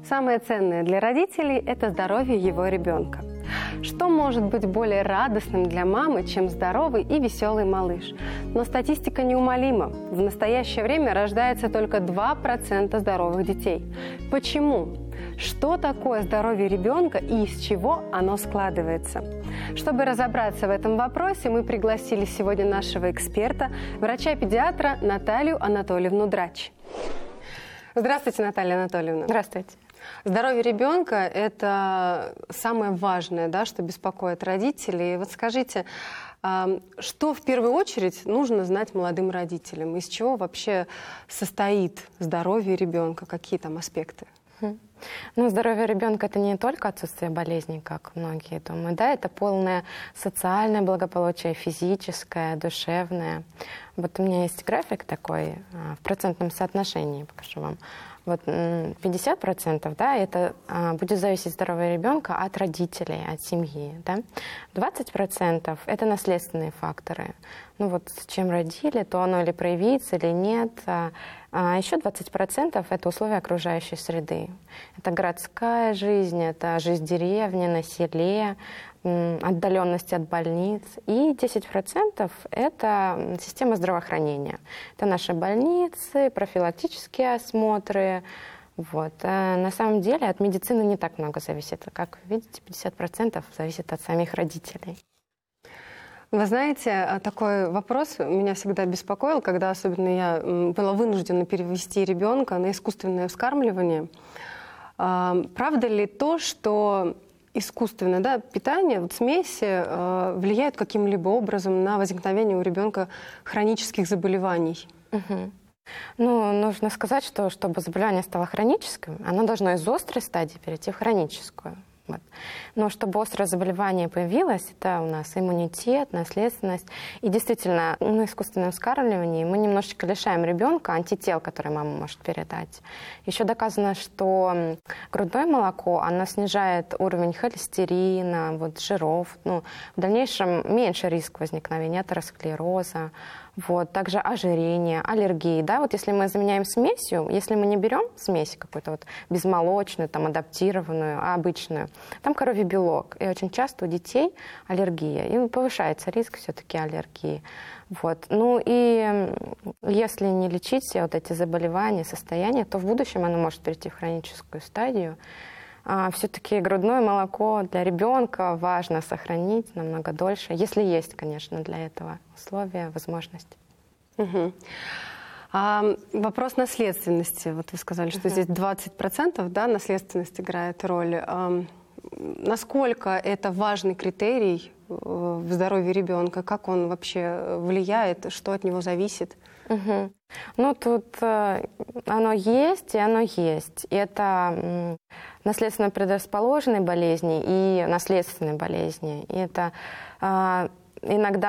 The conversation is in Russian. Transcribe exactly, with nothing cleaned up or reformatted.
Самое ценное для родителей – это здоровье его ребенка. Что может быть более радостным для мамы, чем здоровый и веселый малыш? Но статистика неумолима. В настоящее время рождается только два процента здоровых детей. Почему? Что такое здоровье ребенка и из чего оно складывается? Чтобы разобраться в этом вопросе, мы пригласили сегодня нашего эксперта, врача-педиатра Наталью Анатольевну Драч. Здравствуйте, Наталья Анатольевна. Здравствуйте. Здоровье ребенка – это самое важное, да, что беспокоит родителей. Вот скажите, что в первую очередь нужно знать молодым родителям? Из чего вообще состоит здоровье ребенка? Какие там аспекты? Ну, здоровье ребенка – это не только отсутствие болезней, как многие думают, да, это полное социальное благополучие, физическое, душевное. Вот у меня есть график такой в процентном соотношении, покажу вам. Вот пятьдесят процентов, да, это а, будет зависеть здоровье ребенка от родителей, от семьи, да. двадцать процентов это наследственные факторы. Ну вот с чем родили, то оно или проявится, или нет. А, а еще двадцать процентов это условия окружающей среды. Это городская жизнь, это жизнь в деревне, на селе, отдаленности от больниц. И десять процентов это система здравоохранения. Это наши больницы, профилактические осмотры. Вот. А на самом деле от медицины не так много зависит. Как вы видите, пятьдесят процентов зависит от самих родителей. Вы знаете, такой вопрос меня всегда беспокоил, когда особенно я была вынуждена перевести ребенка на искусственное вскармливание. Правда ли то, что искусственное, да, питание, вот смеси э, влияют каким-либо образом на возникновение у ребенка хронических заболеваний? Угу. Ну, нужно сказать, что чтобы заболевание стало хроническим, оно должно из острой стадии перейти в хроническую. Вот. Но чтобы острое заболевание появилось, это у нас иммунитет, наследственность. И действительно, на искусственном вскармливании мы немножечко лишаем ребенка антител, которые мама может передать. Еще доказано, что грудное молоко, оно снижает уровень холестерина, вот, жиров. Ну, в дальнейшем меньше риск возникновения атеросклероза. Вот, также ожирение, аллергии. Да? Вот если мы заменяем смесью, если мы не берем смесь какую-то вот безмолочную, там, адаптированную, а обычную, там коровий белок. И очень часто у детей аллергия. И повышается риск все-таки аллергии. Вот. Ну и если не лечить все вот эти заболевания, состояния, то в будущем оно может перейти в хроническую стадию. А все-таки грудное молоко для ребенка важно сохранить намного дольше, если есть, конечно, для этого условия, возможность. Угу. А вопрос наследственности. Вот вы сказали, что угу. здесь двадцать процентов, да, наследственность играет роль. А насколько это важный критерий в здоровье ребенка? Как он вообще влияет? Что от него зависит? Угу. Ну, тут э, оно есть, и оно есть. Это э, наследственно предрасположенные болезни и наследственные болезни. И это э, иногда